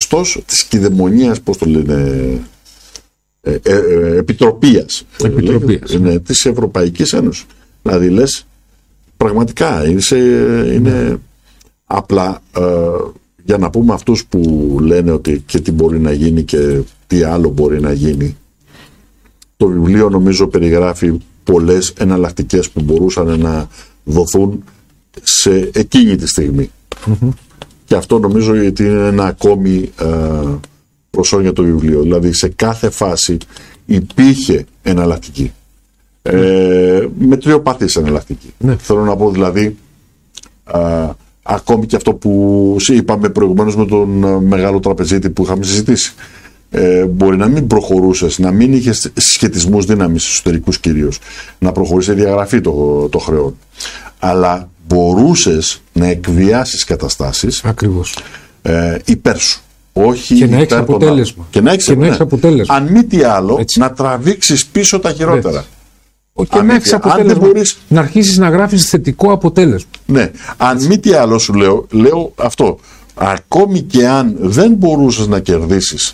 καθεστώς της κυδαιμονίας, πώς το λένε, επιτροπίας της Ευρωπαϊκής Ένωσης. Δηλαδή λες, πραγματικά είναι απλά για να πούμε αυτούς που λένε ότι και τι μπορεί να γίνει και τι άλλο μπορεί να γίνει. Το βιβλίο νομίζω περιγράφει πολλές εναλλακτικές που μπορούσαν να δοθούν σε εκείνη τη στιγμή. Και αυτό νομίζω ότι είναι ένα ακόμη προσόν για το βιβλίο. Δηλαδή σε κάθε φάση υπήρχε εναλλακτική. Μετριοπαθής εναλλακτική. Θέλω να πω δηλαδή ακόμη και αυτό που είπαμε προηγουμένως με τον μεγάλο τραπεζίτη που είχαμε συζητήσει. Μπορεί να μην προχωρούσες, να μην είχες σχετισμούς δύναμης εσωτερικούς κυρίως, να προχωρήσει η διαγραφή των χρεών. Αλλά μπορούσες να εκβιάσεις καταστάσεις υπέρ σου. Όχι και να έχεις αποτέλεσμα. Και να έχεις αποτέλεσμα. Αν μη τι άλλο, έτσι, να τραβήξεις πίσω τα χειρότερα. Έτσι. Και να έχεις αποτέλεσμα. Να αρχίσεις να γράφεις θετικό αποτέλεσμα. Ναι. Αν μη τι άλλο σου λέω αυτό. Ακόμη και αν δεν μπορούσες να κερδίσεις,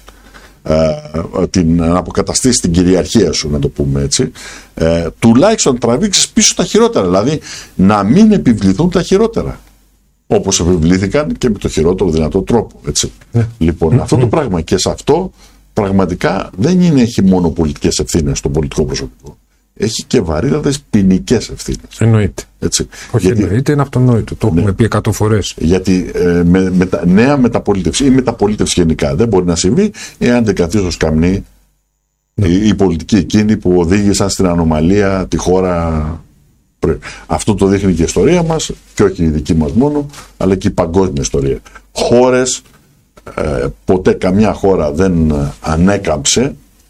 να αποκαταστήσεις την κυριαρχία σου, να το πούμε έτσι, τουλάχιστον τραβήξεις πίσω τα χειρότερα. Δηλαδή να μην επιβληθούν τα χειρότερα. Όπως επιβλήθηκαν και με το χειρότερο δυνατό τρόπο. Έτσι. Λοιπόν, αυτό το πράγμα, και σε αυτό πραγματικά δεν έχει μόνο πολιτικές ευθύνες στο πολιτικό προσωπικό. Έχει και βαρύτατες ποινικές ευθύνες. Εννοείται. Έτσι. Όχι, εννοείται, είναι αυτονόητο. Το έχουμε πει 100 φορές. Γιατί νέα μεταπολίτευση ή μεταπολίτευση γενικά δεν μπορεί να συμβεί εάν δεν καθίσει στο σκαμνί οι πολιτικοί εκείνοι που οδήγησαν στην ανομαλία τη χώρα. Αυτό το δείχνει και η ιστορία μας, και όχι η δική μας μόνο, αλλά και η παγκόσμια ιστορία. Χώρες, ποτέ καμιά χώρα δεν ανέκαμψε,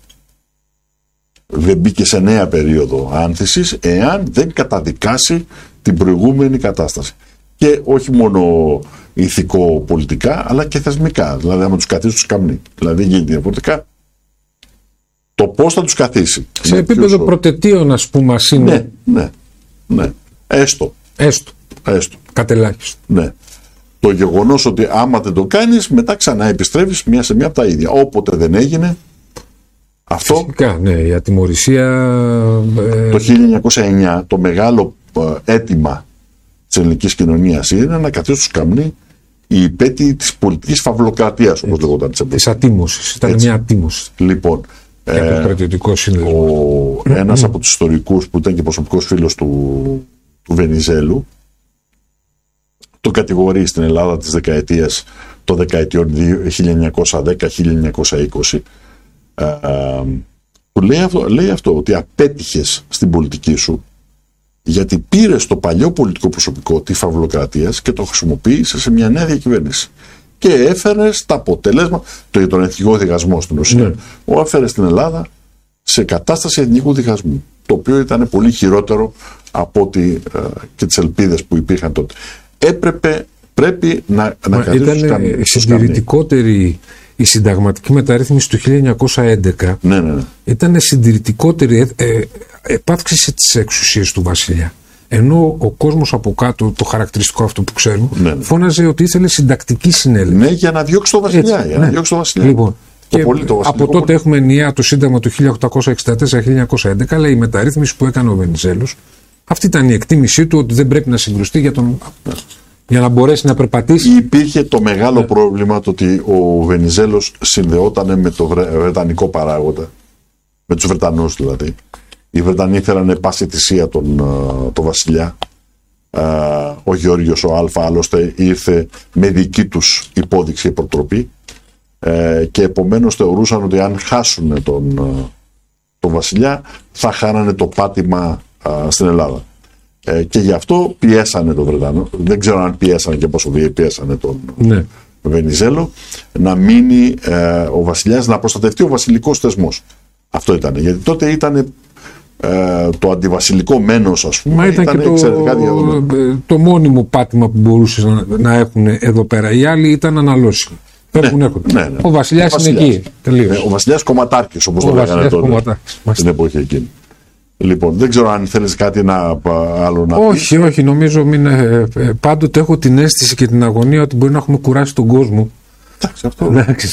δεν μπήκε σε νέα περίοδο άνθησης, εάν δεν καταδικάσει την προηγούμενη κατάσταση. Και όχι μόνο ηθικό-πολιτικά, αλλά και θεσμικά. Δηλαδή, άμα τους καθίσει τους καμνί. Δηλαδή, γίνεται διαφορετικά το πώς θα τους καθίσει. Σε επίπεδο πρωτετίων, ας πούμε, ας είναι. Ναι. Έστω. Κατελάχιστο. Ναι. Το γεγονός ότι άμα δεν το κάνεις, μετά ξανά επιστρέφεις μία σε μία από τα ίδια. Όποτε δεν έγινε αυτό. Φυσικά, ναι, η ατιμωρησία. Το 1909 το μεγάλο αίτημα της ελληνικής κοινωνίας είναι να καθίσει στους καμνί η υπέτη της πολιτικής φαυλοκρατίας, όπως λεγόταν. Της ατίμωσης. Ήταν μια ατίμωση. Λοιπόν. Ένας από τους ιστορικούς που ήταν και προσωπικός φίλος του Βενιζέλου το κατηγορεί στην Ελλάδα της δεκαετίας των δεκαετιών 1910-1920, που λέει αυτό, ότι απέτυχες στην πολιτική σου γιατί πήρες το παλιό πολιτικό προσωπικό της φαυλοκρατίας και το χρησιμοποίησες σε μια νέα διακυβέρνηση. Και έφερες τα αποτέλεσμα για τον εθνικό διχασμό στην ουσία. Ο έφερε στην Ελλάδα σε κατάσταση εθνικού διχασμού. Το οποίο ήταν πολύ χειρότερο από ότι και τις ελπίδες που υπήρχαν τότε. Πρέπει να ήταν συντηρητικότερη η συνταγματική μεταρρύθμιση του 1911. Ναι. Ήταν συντηρητικότερη, επάυξησε τις εξουσίες του βασιλιά. Ενώ ο κόσμος από κάτω, το χαρακτηριστικό αυτό που ξέρουμε, φώναζε ότι ήθελε συντακτική συνέλευση. Ναι, για να διώξει το βασιλιά. Λοιπόν, από τότε έχουμε ενιαία το Σύνταγμα του 1864-1911, αλλά η μεταρρύθμιση που έκανε ο Βενιζέλος, αυτή ήταν η εκτίμησή του, ότι δεν πρέπει να συγκρουστεί για να μπορέσει να περπατήσει. Υπήρχε το μεγάλο πρόβλημα το ότι ο Βενιζέλος συνδεόταν με το βρετανικό παράγοντα, με τους Βρετανούς δηλαδή. Οι Βρετανοί ήθελαν πάση θυσία τον βασιλιά. Ο Γεώργιος ο Α άλλωστε ήρθε με δική τους υπόδειξη και προτροπή, και επομένως θεωρούσαν ότι αν χάσουν τον βασιλιά θα χάνανε το πάτημα στην Ελλάδα. Και γι' αυτό πιέσανε τον Βρετανό. Δεν ξέρω αν πιέσανε και πόσο πιέσανε τον Βενιζέλο να μείνει ο βασιλιάς, να προστατευτεί ο βασιλικός θεσμός. Αυτό ήταν. Γιατί τότε ήταν το αντιβασιλικό μένος, ας πούμε, ήταν εξαιρετικά διαδομένο. Το μόνιμο πάτημα που μπορούσε να έχουν εδώ πέρα. Οι άλλοι ήταν αναλώσιμοι. Ναι. Ο βασιλιάς είναι εκεί. Ο βασιλιάς κομματάρχης, όπως το λέγανε τότε στην εποχή εκείνη. Λοιπόν, δεν ξέρω αν θέλεις κάτι άλλο να πεις. Όχι, νομίζω πάντοτε έχω την αίσθηση και την αγωνία ότι μπορεί να έχουμε κουράσει τον κόσμο. Εντάξει, αυτό.